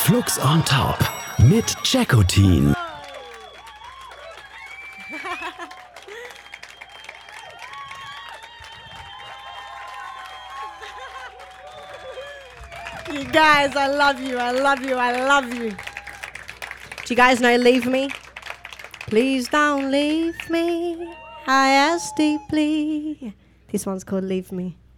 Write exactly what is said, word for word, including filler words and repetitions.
Flux on Top mit Jackotin. You guys, I love you, I love you, I love you. Do you guys know Leave Me? Please don't leave me, I ask deeply. This one's called Leave Me.